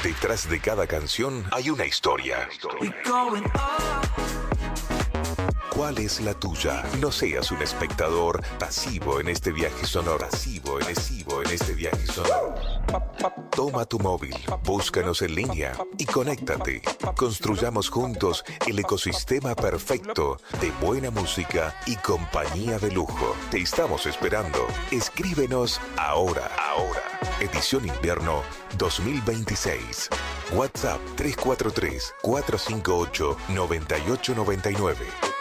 Detrás de cada canción hay una historia. ¿Cuál es la tuya? No seas un espectador pasivo en este viaje sonoro. Toma tu móvil, búscanos en línea y conéctate. Construyamos juntos el ecosistema perfecto de buena música y compañía de lujo. Te estamos esperando. Escríbenos ahora. Edición Invierno 2026. WhatsApp 343-458-9899.